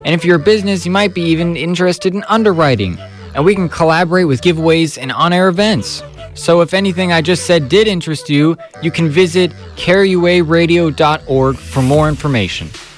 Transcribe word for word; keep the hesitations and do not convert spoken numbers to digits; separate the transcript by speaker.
Speaker 1: And if you're a business, you might be even interested in underwriting. And we can collaborate with giveaways and on-air events. So if anything I just said did interest you, you can visit care u a radio dot org for more information.